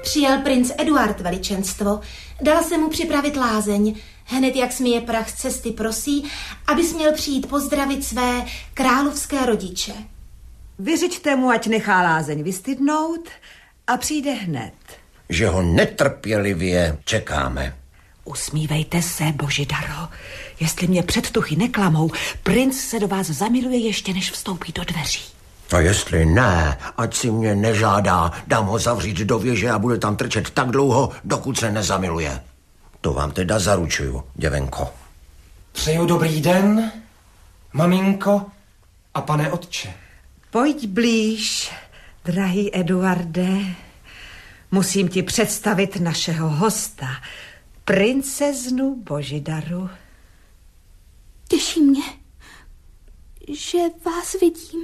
Přijel princ Eduard, veličenstvo. Dala se mu připravit lázeň. Hned jak smije prach z cesty prosí, abys měl přijít pozdravit své královské rodiče. Vyřiďte mu, ať nechá lázeň vystydnout a přijde hned. Že ho netrpělivě čekáme. Usmívejte se, Božidaro. Jestli mě předtuchy neklamou, princ se do vás zamiluje ještě, než vstoupí do dveří. A jestli ne, ať si mě nežádá, dám ho zavřít do věže a bude tam trčet tak dlouho, dokud se nezamiluje. To vám teda zaručuju, děvenko. Přeju dobrý den, maminko a pane otče. Pojď blíž, drahý Eduarde. Musím ti představit našeho hosta, princeznu Božidaru. Těší mě, že vás vidím,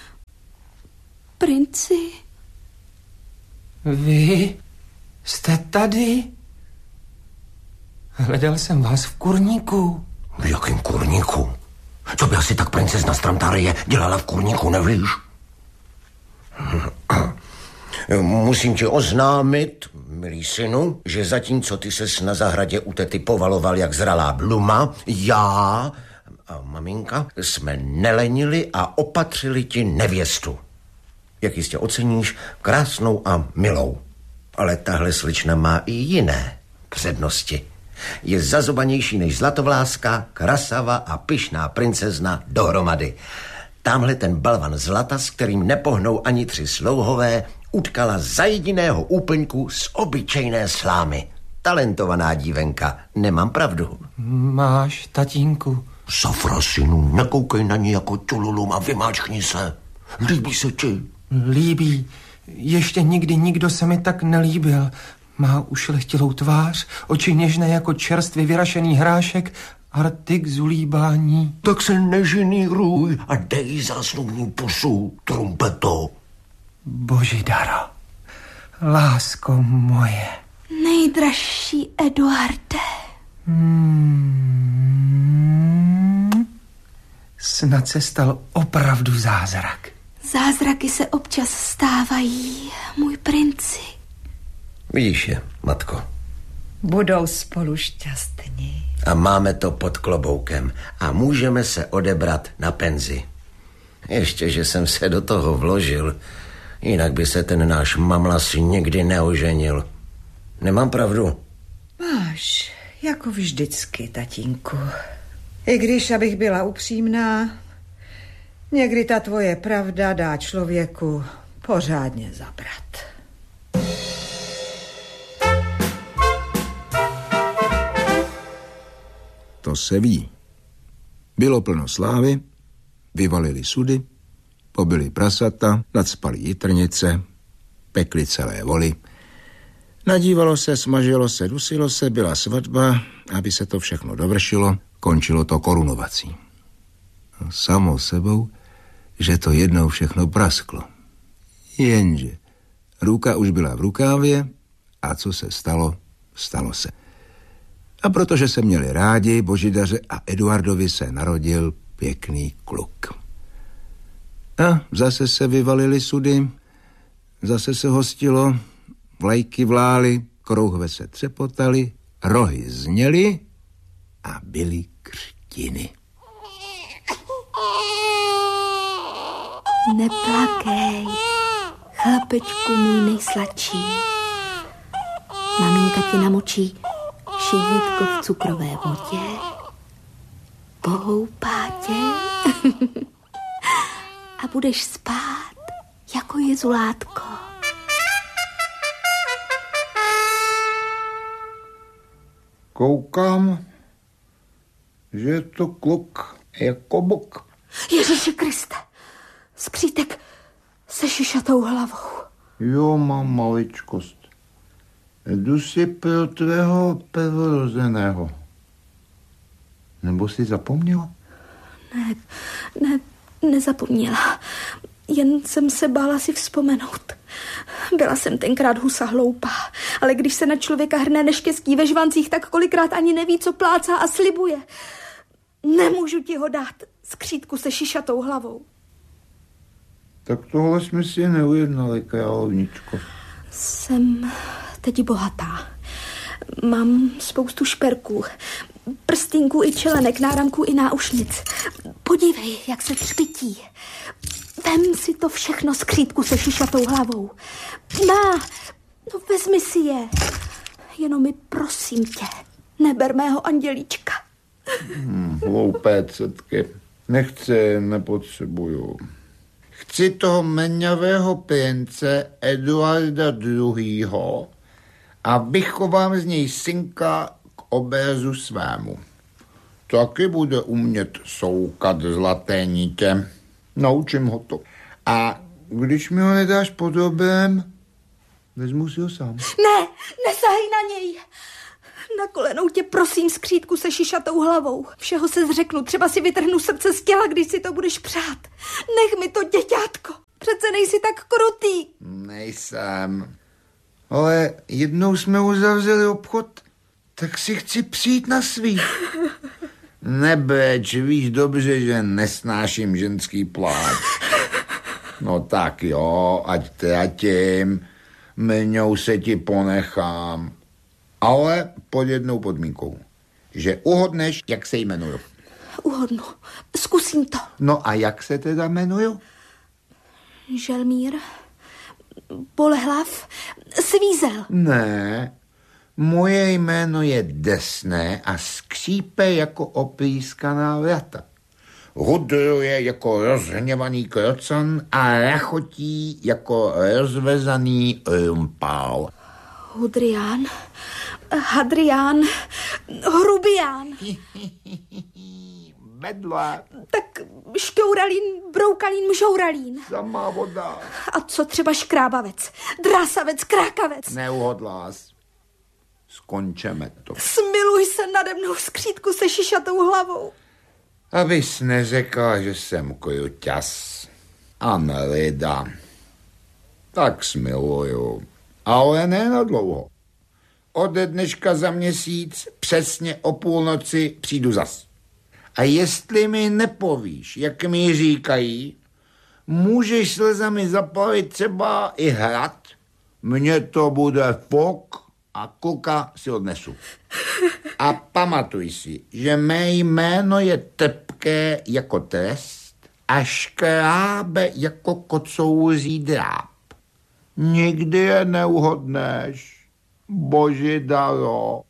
princi. Vy jste tady? Hledal jsem vás v kurníku. V jakém kurníku? Co by asi tak princezna Stramtarie dělala v kurníku, nevíš? Musím ti oznámit, milý synu, že zatímco ty ses na zahradě u tety povaloval jak zralá bluma, já a maminka jsme nelenili a opatřili ti nevěstu. Jak jistě oceníš, krásnou a milou. Ale tahle slečna má i jiné přednosti. Je zazobanější než zlatovláska, krasava a pyšná princezna dohromady. Tamhle ten balvan zlata, s kterým nepohnou ani 3 slouhové, utkala za jediného úplňku z obyčejné slámy. Talentovaná dívenka, nemám pravdu. Máš, tatínku. Safra, synu, nekoukej na ní jako čululum a vymáčkni se. Líbí se ti? Líbí. Ještě nikdy nikdo se mi tak nelíbil. Má ušlechtilou tvář, oči něžné jako čerstvě vyrašený hrášek a rty k zulíbání. Tak se nežiníruj a dej zásnubní pusu, trumpeto. Božidaro, lásko moje. Nejdražší Eduarde. Snad se stal opravdu zázrak. Zázraky se občas stávají, můj princi. Vidíš je, matko. Budou spolu šťastní. A máme to pod kloboukem a můžeme se odebrat na penzi. Ještě, že jsem se do toho vložil, jinak by se ten náš mamlas nikdy neoženil. Nemám pravdu? Máš, jako vždycky, tatínku. I když, abych byla upřímná, někdy ta tvoje pravda dá člověku pořádně zabrat. To se ví. Bylo plno slávy, vyvalili sudy, pobili prasata, nacpali jitrnice, pekli celé voly. Nadívalo se, smažilo se, dusilo se, byla svatba, aby se to všechno dovršilo, končilo to korunovací. A samo sebou, že to jednou všechno prasklo. Jenže ruka už byla v rukávě a co se stalo, stalo se. A protože se měli rádi, Božidaře a Eduardovi se narodil pěkný kluk. A zase se vyvalili sudy, zase se hostilo, vlajky vlály, krouhve se třepotaly, rohy zněly a byly křtiny. Neplakej, chlapečku můj nejsladší. Maminka ti namočí šedítko v cukrové vodě, pohoupá tě a budeš spát jako jezulátko. Koukám, že je to kluk jako bok. Ježíši Kriste, skřítek se šišatou hlavou. Jo, mám maličkost. Jdu si pro tvého prvorozeného. Nebo jsi zapomněla? Nezapomněla. Jen jsem se bála si vzpomenout. Byla jsem tenkrát husa hloupá, ale když se na člověka hrne neštěstí ve žvancích, tak kolikrát ani neví, co plácá a slibuje. Nemůžu ti ho dát, skřítku se šišatou hlavou. Tak tohle jsme si neujednali, královničko. Jsem teď bohatá. Mám spoustu šperků, prstýnků i čelenek, náramků i náušnic. Podívej, jak se třpytí. Vem si to všechno skřítku se šišatou hlavou. No vezmi si je. Jenom mi prosím tě, neber mého andělíčka. Hloupé cetky. Nechci, nepotřebuju. Chci toho menňavého prince Eduarda II. A vychovám z něj synka k obrazu svému. Taky bude umět soukat zlaté nitě. Naučím ho to. A když mi ho nedáš po dobrém, vezmu si ho sám. Ne, nesahej na něj. Na kolenou tě prosím, skřítku se šišatou hlavou. Všeho se zřeknu, třeba si vytrhnu srdce z těla, když si to budeš přát. Nech mi to, děťátko. Přece nejsi tak krutý. Nejsem. Ale jednou jsme uzavřeli obchod, tak si chci přijít na svý. Nebreč, víš dobře, že nesnáším ženský pláč. No tak jo, ať tratím, mňou se ti ponechám. Ale pod jednou podmínkou, že uhodneš, jak se jmenuju. Uhodnu, zkusím to. No a jak se teda jmenuju? Želmír, Bolehlav, Svízel. Ne, moje jméno je desné a skřípe jako oplískaná vrata. Hudruje jako rozhněvaný krocan a rachotí jako rozvezaný rumpál. Hudrián, Hadrián, Hrubián. Bedla. Tak šťouralín, broukalín, mžouralín. Samá voda. A co třeba škrábavec, drásavec, krákavec? Neuhodlás. Skončeme to. Smiluj se nade mnou, skřítku se šišatou hlavou. Abys neřekla, že jsem kruťas a nelida. Tak smiluju. Ale ne na dlouho. Ode dneška za měsíc přesně o půlnoci přijdu zas. A jestli mi nepovíš, jak mi říkají, můžeš slezami zapalit třeba i hrad, mně to bude fok a kluka si odnesu. A pamatuj si, že mé jméno je trpké jako trest a škrábe jako kocouří dráp. Nikdy je neuhodneš, Božidaro.